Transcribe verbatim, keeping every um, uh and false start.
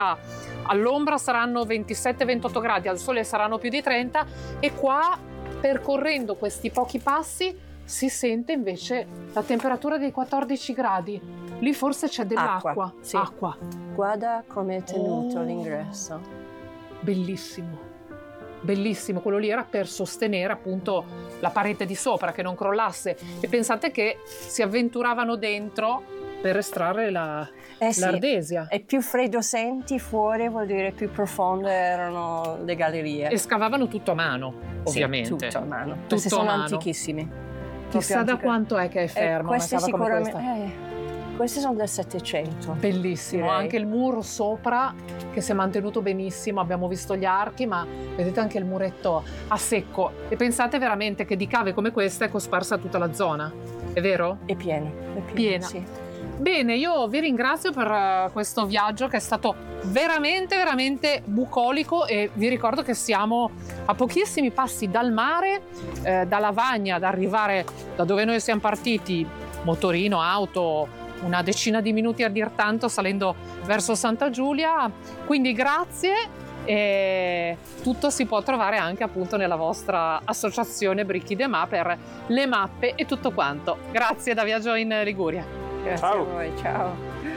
all'ombra saranno ventisette ventotto gradi, al sole saranno più di trenta, e qua, percorrendo questi pochi passi, si sente invece la temperatura dei quattordici gradi. Lì forse c'è dell'acqua. Acqua, sì. Acqua. Guarda come è tenuto Oh. l'ingresso. Bellissimo. Bellissimo, quello lì era per sostenere appunto la parete di sopra, che non crollasse, e pensate che si avventuravano dentro per estrarre la, Eh sì, l'ardesia. e più freddo senti fuori vuol dire più profonde erano le gallerie. E scavavano tutto a mano, ovviamente. Sì, tutto a mano. Tutto Questi a sono mano. antichissimi. Chissà Proprio da antiche- quanto è che è fermo Eh, una questi cava come sicuramente, questa. eh, questi sono del Settecento. Bellissimo, direi. anche il muro sopra che si è mantenuto benissimo, abbiamo visto gli archi, ma vedete anche il muretto a secco. E pensate veramente che di cave come questa è cosparsa tutta la zona, è vero? È pieno, è pieno, Piena. sì. Bene, io vi ringrazio per eh, questo viaggio che è stato veramente, veramente bucolico, e vi ricordo che siamo a pochissimi passi dal mare, eh, da Lavagna, ad arrivare da dove noi siamo partiti, motorino, auto, una decina di minuti a dir tanto, salendo verso Santa Giulia. Quindi grazie, e tutto si può trovare anche appunto nella vostra associazione Bricchi de Ma per le mappe e tutto quanto. Grazie da Viaggio in Liguria. Grazie Ciao. a voi, ciao.